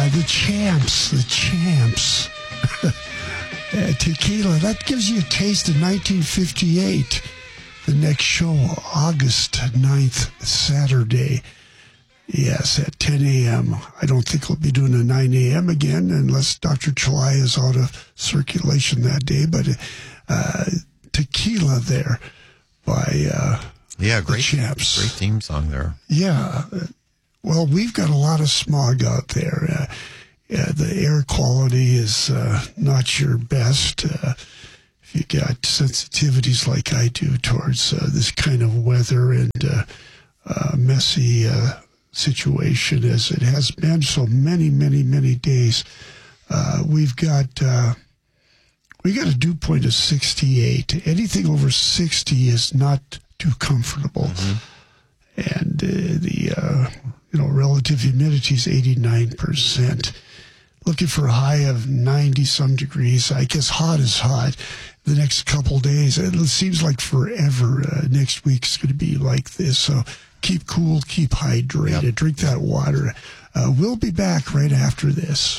the champs. Tequila, that gives you a taste of 1958. The next show, August 9th, Saturday. Yes, at 10 a.m. I don't think we'll be doing a 9 a.m. again unless Dr. Chalai is out of circulation that day. But Tequila there by the Champs. Great theme song there. Yeah. Well, we've got a lot of smog out there. The air quality is not your best. If you got sensitivities like I do towards this kind of weather and messy situation as it has been so many days, we got a dew point of 68. Anything over 60 is not too comfortable. And the relative humidity is 89%. Looking for a high of 90-some degrees. I guess hot is hot. The next couple days, it seems like forever. Next week's going to be like this. So keep cool, keep hydrated, drink that water. We'll be back right after this.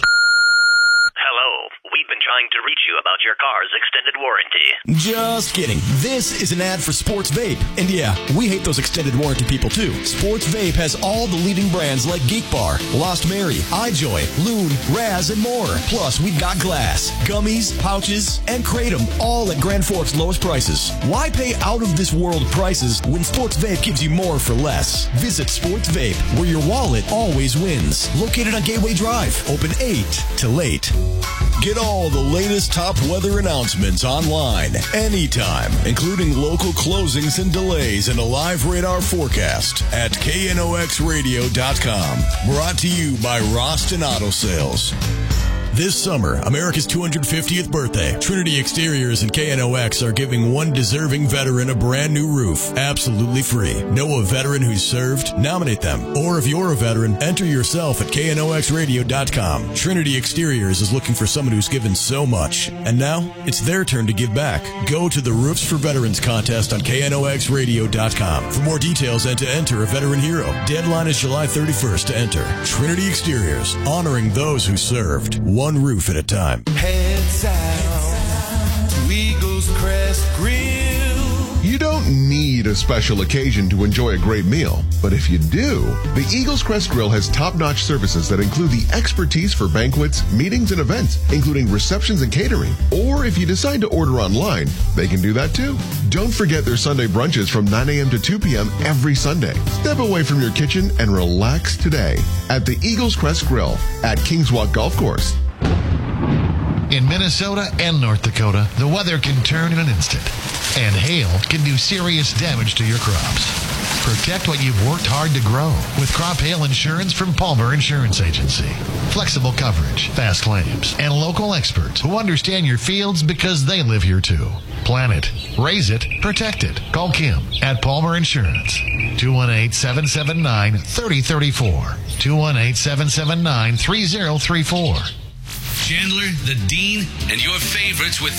Hello. We've been trying to reach you about your car's extended warranty. Just kidding. This is an ad for Sports Vape. And yeah, we hate those extended warranty people too. Sports Vape has all the leading brands like Geek Bar, Lost Mary, iJoy, Loon, Raz, and more. Plus, we've got glass, gummies, pouches, and Kratom, all at Grand Forks' lowest prices. Why pay out-of-this-world prices when Sports Vape gives you more for less? Visit Sports Vape, where your wallet always wins. Located on Gateway Drive, open 8 till 8. Get all the latest top weather announcements online, anytime, including local closings and delays and a live radar forecast at knoxradio.com. Brought to you by Roston Auto Sales. This summer, America's 250th birthday, Trinity Exteriors and KNOX are giving one deserving veteran a brand new roof, absolutely free. Know a veteran who's served? Nominate them. Or if you're a veteran, enter yourself at knoxradio.com. Trinity Exteriors is looking for someone who's given so much. And now, it's their turn to give back. Go to the Roofs for Veterans contest on knoxradio.com. For more details and to enter a veteran hero. Deadline is July 31st to enter. Trinity Exteriors, honoring those who served. One roof at a time. Head south to Eagles Crest Grill. You don't need a special occasion to enjoy a great meal, but if you do, the Eagles Crest Grill has top-notch services that include the expertise for banquets, meetings, and events, including receptions and catering. Or if you decide to order online, they can do that too. Don't forget their Sunday brunches from 9 a.m. to 2 p.m. every Sunday. Step away from your kitchen and relax today at the Eagles Crest Grill at Kings Walk Golf Course. In Minnesota and North Dakota, the weather can turn in an instant, and hail can do serious damage to your crops. Protect what you've worked hard to grow with crop hail insurance from Palmer Insurance Agency. Flexible coverage, fast claims, and local experts who understand your fields because they live here too. Plan it, raise it, protect it. Call Kim at Palmer Insurance. 218-779-3034. 218-779-3034. Chandler, the Dean, and your favorites with